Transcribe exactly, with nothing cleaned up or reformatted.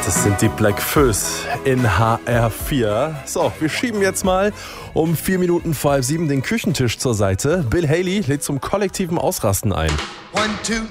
Das sind die Black Föß in H R vier. So, wir schieben jetzt mal um vier Minuten vor halb sieben den Küchentisch zur Seite. Bill Haley lädt zum kollektiven Ausrasten ein. One, two,